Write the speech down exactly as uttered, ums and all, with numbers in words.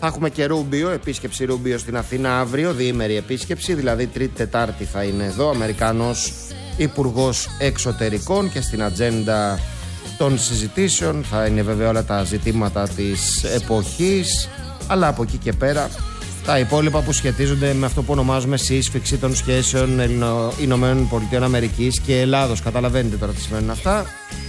Θα έχουμε και Ρούμπιο, επίσκεψη Ρούμπιο στην Αθήνα αύριο, διήμερη επίσκεψη, δηλαδή Τρίτη Τετάρτη θα είναι εδώ, Αμερικανός Υπουργός Εξωτερικών, και στην ατζέντα των συζητήσεων θα είναι βέβαια όλα τα ζητήματα της εποχής, αλλά από εκεί και πέρα τα υπόλοιπα που σχετίζονται με αυτό που ονομάζουμε σύσφυξη των σχέσεων Ηνωμένων Πολιτειών Αμερικής και Ελλάδος. Καταλαβαίνετε τώρα τι σημαίνουν αυτά.